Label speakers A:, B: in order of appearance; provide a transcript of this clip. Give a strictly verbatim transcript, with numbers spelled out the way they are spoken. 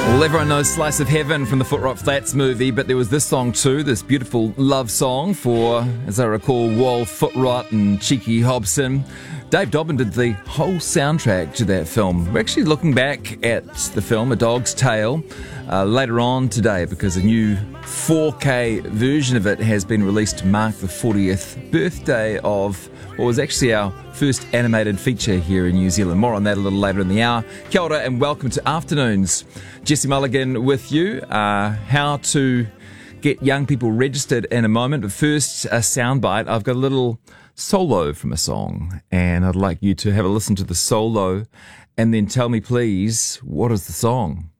A: Well, everyone knows Slice of Heaven from the Foot Rock Flats movie, but there was this song too, this beautiful love song for, as I recall, Wal Footrot and Cheeky Hobson. Dave Dobbin did the whole soundtrack to that film. We're actually looking back at the film, A Dog's Tale, uh, later on today because a new four K version of it has been released to mark the fortieth birthday of what was actually our first animated feature here in New Zealand. More on that a little later in the hour. Kia ora and welcome to Afternoons. Jesse Mulligan with you. Uh, how to get young people registered in a moment. But first, a soundbite. I've got a little solo from a song, and I'd like you to have a listen to the solo and then tell me, please, what is the song?